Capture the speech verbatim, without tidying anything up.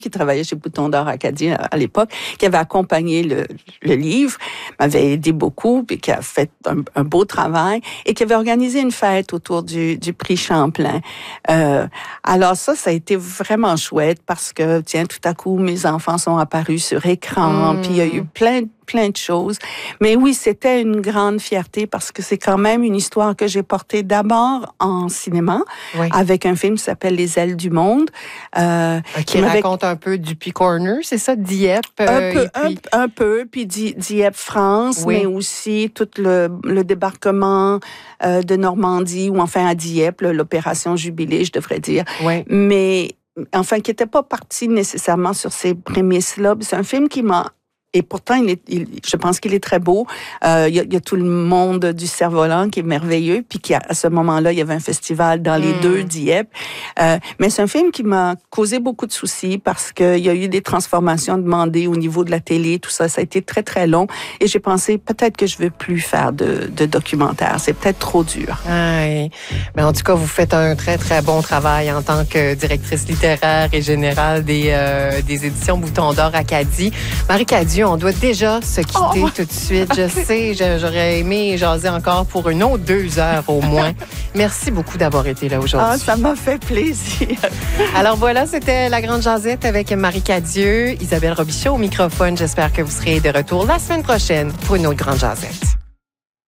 qui travaillait chez Bouton d'Or Acadie à, à l'époque, qui avait accompagné le, le livre, m'avait aidé beaucoup, puis qui a fait un, un beau travail, et qui avait organisé une fête autour du, du prix Champlain. Euh, alors ça, ça a été vraiment chouette parce que, tiens, tout à coup, mes enfants sont apparus sur écran, mmh. puis il y a eu plein plein de choses. Mais oui, c'était une grande fierté parce que c'est quand même une histoire que j'ai portée d'abord en cinéma, oui. avec un film qui s'appelle Les ailes du monde. Euh, qui raconte un peu du P Corner, c'est ça, Dieppe? Euh, un, peu, puis... un, un peu, puis Dieppe, France, oui. mais aussi tout le, le débarquement euh, de Normandie, ou enfin à Dieppe, là, l'opération Jubilé, je devrais dire. Oui. Mais, enfin, qui n'était pas parti nécessairement sur ces prémices-là. C'est un film qui m'a Et pourtant, il est, il, je pense qu'il est très beau. Euh, il, y a, il y a tout le monde du Cerf-Volant qui est merveilleux, puis qui, à ce moment-là, il y avait un festival dans les mmh. deux Dieppe. Euh, mais c'est un film qui m'a causé beaucoup de soucis parce qu'il y a eu des transformations demandées au niveau de la télé, tout ça. Ça a été très, très long. Et j'ai pensé, peut-être que je ne veux plus faire de, de documentaire. C'est peut-être trop dur. Oui. Mais en tout cas, vous faites un très, très bon travail en tant que directrice littéraire et générale des, euh, des éditions Bouton d'Or Acadie. Marie Cadieux, on doit déjà se quitter oh. tout de suite. Je sais, j'aurais aimé jaser encore pour une autre deux heures au moins. Merci beaucoup d'avoir été là aujourd'hui. Ah, ça m'a fait plaisir. Alors voilà, c'était La Grande Jasette avec Marie Cadieux, Isabelle Robichaud au microphone. J'espère que vous serez de retour la semaine prochaine pour une autre Grande Jasette.